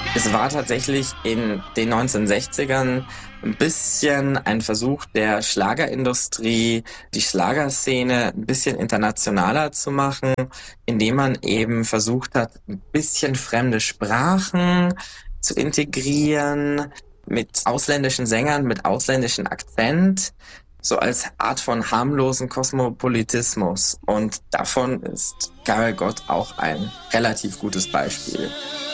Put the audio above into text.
Es war tatsächlich in den 1960ern ein bisschen ein Versuch der Schlagerindustrie, die Schlagerszene ein bisschen internationaler zu machen, indem man eben versucht hat, ein bisschen fremde Sprachen zu integrieren, mit ausländischen Sängern, mit ausländischem Akzent, so als Art von harmlosen Kosmopolitismus. Und davon ist Karel Gott auch ein relativ gutes Beispiel.